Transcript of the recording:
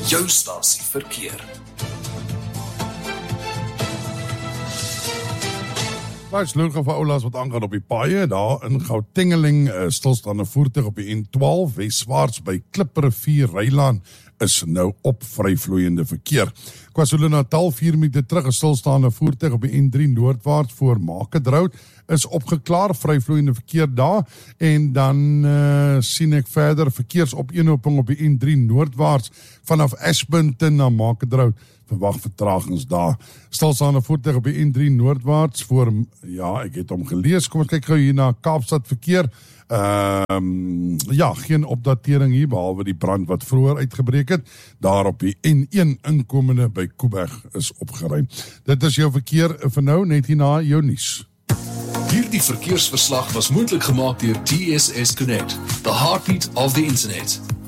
Jou stasie verkeer. Baie slurge van oulas wat aangaan op die paaie, daar in Gautengeling stilstaande voertuig op die N12, weswaarts by Kliprivier Rylaan is nou op vryvloeiende verkeer. KwaZulu-Natal 4 minute terug, 'n stilstaande voertuig op die N3 noordwaarts voor Makedroud is opgeklaar, vryvloeiende verkeer daar, en dan sien ek verder verkeersopeenhoping op die N3 noordwaarts vanaf Ashburton na Makedroud. Verwag vertragings daar. Stilstaande voertuig op die N3 noordwaarts voor, ja, ek het hom gelees, kom ons kyk gou hier na Kaapstad verkeer. Ja, geen opdatering hier, behalwe die brand wat vroeër uitgebreek het. Daar op die N1 inkomende by Koeberg is opgeruim. Dit is jou verkeer vir nou, net hierna jou nuus. Hierdie verkeersverslag was moontlik gemaak deur TSS Connect, the heartbeat of the internet.